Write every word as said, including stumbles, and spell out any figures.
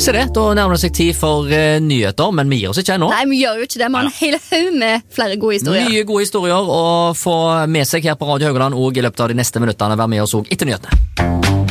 Se det, da nærmer det seg tid for uh, nyheter, men vi gir oss ikke ennå. Nei, vi gjør jo ikke det, vi har en hel haug med flere gode historier. Nye gode historier å få med seg her på Radio Haugaland og i løpet av de neste minuttene være med oss også etter nyhetene.